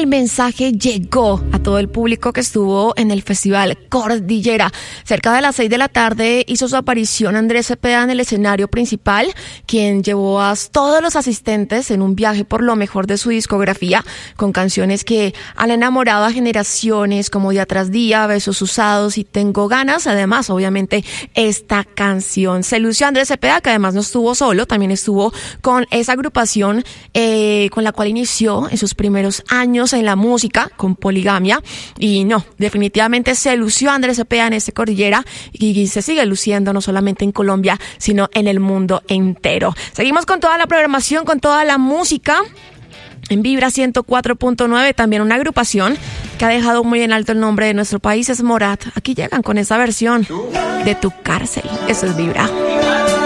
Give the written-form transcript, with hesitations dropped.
el mensaje llegó a todo el público que estuvo en el Festival Cordillera. Cerca de las 6 de la tarde hizo su aparición Andrés Cepeda en el escenario principal, quien llevó a todos los asistentes en un viaje por lo mejor de su discografía, con canciones que han enamorado a generaciones como Día tras Día, Besos Usados y Tengo Ganas. Además, obviamente, esta canción se lució Andrés Cepeda, que además no estuvo solo, también estuvo con esa agrupación con la cual inició en sus primeros años en la música, con Poligamia. Y no, definitivamente se lució Andrés Cepeda en este Cordillera y se sigue luciendo no solamente en Colombia, sino en el mundo entero. Seguimos con toda la programación, con toda la música. En Vibra 104.9, también una agrupación que ha dejado muy en alto el nombre de nuestro país es Morat. Aquí llegan con esa versión de Tu Cárcel. Eso es Vibra.